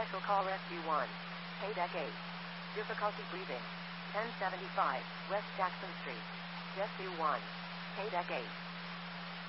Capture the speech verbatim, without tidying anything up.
Special call Rescue one. Paydeck eight. Difficulty breathing. ten seventy-five, West Jackson Street. Rescue one. Paydeck eight.